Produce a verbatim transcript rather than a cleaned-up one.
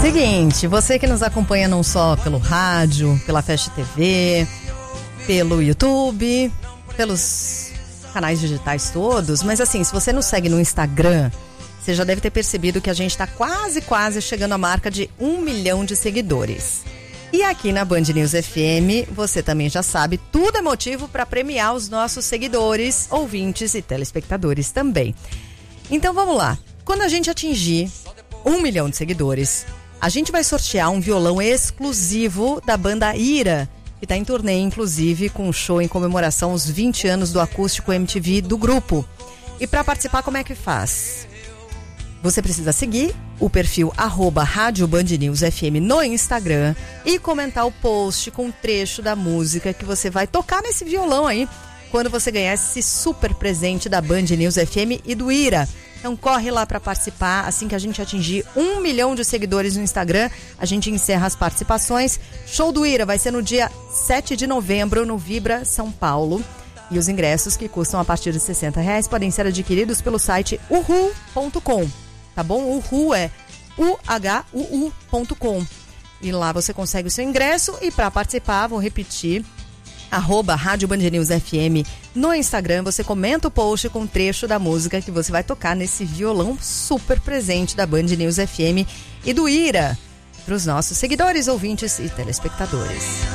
Seguinte, você que nos acompanha não só pelo rádio, pela Fast T V, pelo YouTube, pelos canais digitais todos, mas assim, se você nos segue no Instagram, você já deve ter percebido que a gente está quase, quase chegando à marca de um milhão de seguidores. E aqui na Band News F M, você também já sabe, tudo é motivo para premiar os nossos seguidores, ouvintes e telespectadores também. Então vamos lá, quando a gente atingir um milhão de seguidores, a gente vai sortear um violão exclusivo da banda Ira, que está em turnê, inclusive, com um show em comemoração aos vinte anos do acústico M T V do grupo. E para participar, como é que faz? Você precisa seguir o perfil arroba Rádio Band News F M no Instagram e comentar o post com um trecho da música que você vai tocar nesse violão aí, quando você ganhar esse super presente da Band News F M e do Ira. Então corre lá para participar. Assim que a gente atingir um milhão de seguidores no Instagram, a gente encerra as participações. Show do Ira vai ser no dia sete de novembro no Vibra São Paulo. E os ingressos, que custam a partir de sessenta reais, podem ser adquiridos pelo site uhu ponto com. Tá bom? Uhu é U H U U ponto com. E lá você consegue o seu ingresso. E para participar, vou repetir, arroba Rádio Band News F M no Instagram. Você comenta o post com um trecho da música que você vai tocar nesse violão super presente da Band News F M e do Ira para os nossos seguidores, ouvintes e telespectadores.